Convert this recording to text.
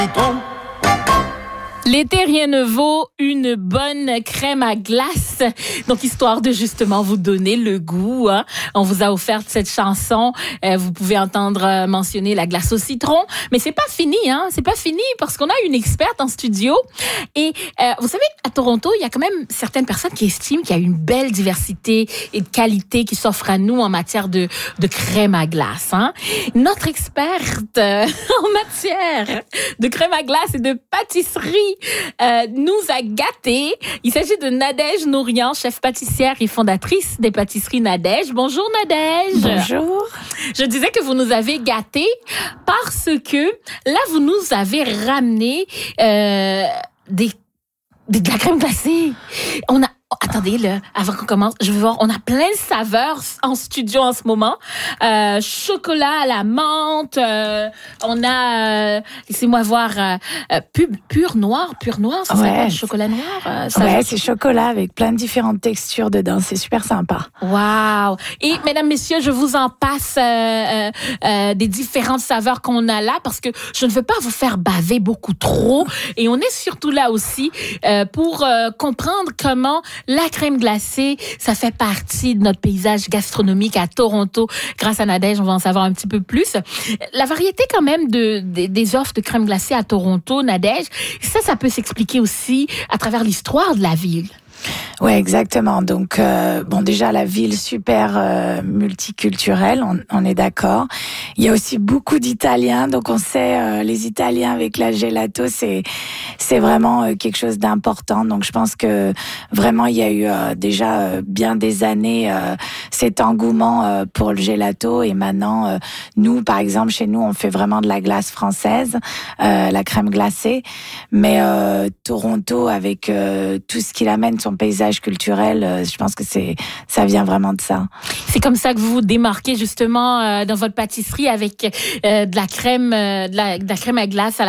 L'été, rien ne vaut une bonne crème à glace. Donc, histoire de justement vous donner le goût, hein. On vous a offert cette chanson. Vous pouvez entendre mentionner la glace au citron. Mais c'est pas fini, hein. C'est pas fini parce qu'on a une experte en studio. Et vous savez, à Toronto, il y a quand même certaines personnes qui estiment qu'il y a une belle diversité et de qualité qui s'offre à nous en matière de crème à glace, hein. Notre experte en matière de crème à glace et de pâtisserie nous a gâtés. Il s'agit de Nadège Nourian, chef pâtissière et fondatrice des pâtisseries Nadège. Bonjour Nadège. Bonjour. Je disais que vous nous avez gâtés parce que là, vous nous avez ramené de la crème glacée. Attendez, là, avant qu'on commence, je veux voir, on a plein de saveurs en studio en ce moment. Chocolat à la menthe, on a, laissez-moi voir, pur noir, ça s'appelle chocolat noir. C'est chocolat avec plein de différentes textures dedans, c'est super sympa. Wow! Et mesdames, messieurs, je vous en passe des différentes saveurs qu'on a là parce que je ne veux pas vous faire baver beaucoup trop. Et on est surtout là aussi pour comprendre comment la crème glacée, ça fait partie de notre paysage gastronomique à Toronto. Grâce à Nadège, on va en savoir un petit peu plus. La variété quand même des offres de crème glacée à Toronto, Nadège, ça peut s'expliquer aussi à travers l'histoire de la ville. Ouais, exactement. Donc, déjà, la ville super multiculturelle, on est d'accord. Il y a aussi beaucoup d'Italiens, donc on sait, les Italiens avec la gelato, c'est vraiment quelque chose d'important. Donc, je pense que vraiment, il y a eu déjà bien des années cet engouement pour le gelato. Et maintenant, nous, par exemple, chez nous, on fait vraiment de la glace française, la crème glacée. Mais Toronto, avec tout ce qu'il amène, son paysage culturel, je pense que ça vient vraiment de ça. C'est comme ça que vous vous démarquez justement dans votre pâtisserie avec de la crème à glace à la